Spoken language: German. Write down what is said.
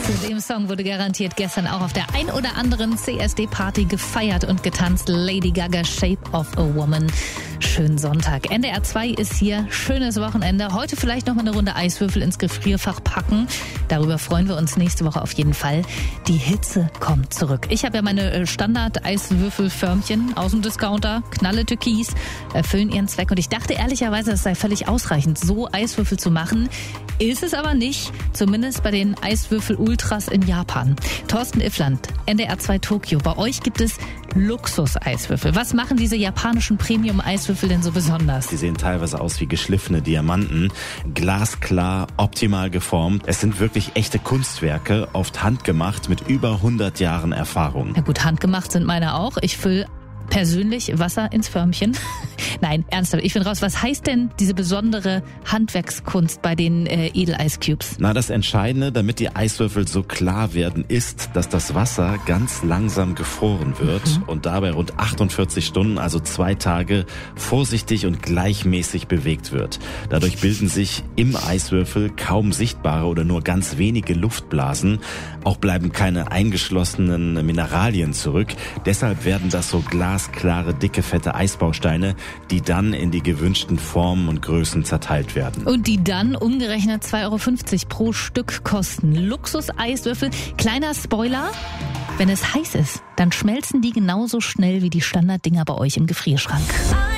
Zu dem Song wurde garantiert gestern auch auf der ein oder anderen CSD-Party gefeiert und getanzt. Lady Gaga, Shape of a Woman. Schönen Sonntag. NDR 2 ist hier. Schönes Wochenende. Heute vielleicht noch mal eine Runde Eiswürfel ins Gefrierfach packen. Darüber freuen wir uns nächste Woche auf jeden Fall. Die Hitze kommt zurück. Ich habe ja meine Standard-Eiswürfelförmchen aus dem Discounter. Knalle Türkis, erfüllen ihren Zweck. Und ich dachte ehrlicherweise, es sei völlig ausreichend, so Eiswürfel zu machen. Ist es aber nicht. Zumindest bei den Eiswürfel-Ultras in Japan. Thorsten Iffland, NDR 2 Tokio. Bei euch gibt es Luxus-Eiswürfel. Was machen diese japanischen Premium-Eiswürfel denn so besonders? Die sehen teilweise aus wie geschliffene Diamanten. Glasklar, optimal geformt. Es sind wirklich echte Kunstwerke, oft handgemacht mit über 100 Jahren Erfahrung. Na gut, handgemacht sind meine auch. Ich fülle persönlich Wasser ins Förmchen. Nein, ernsthaft, ich bin raus. Was heißt denn diese besondere Handwerkskunst bei den Edel-Eiscubes? Na, das Entscheidende, damit die Eiswürfel so klar werden, ist, dass das Wasser ganz langsam gefroren wird und dabei rund 48 Stunden, also 2 Tage, vorsichtig und gleichmäßig bewegt wird. Dadurch bilden sich im Eiswürfel kaum sichtbare oder nur ganz wenige Luftblasen. Auch bleiben keine eingeschlossenen Mineralien zurück. Deshalb werden das so glasklare, dicke, fette Eisbausteine, die dann in die gewünschten Formen und Größen zerteilt werden. Und die dann umgerechnet 2,50 € pro Stück kosten. Luxus-Eiswürfel. Kleiner Spoiler, wenn es heiß ist, dann schmelzen die genauso schnell wie die Standarddinger bei euch im Gefrierschrank.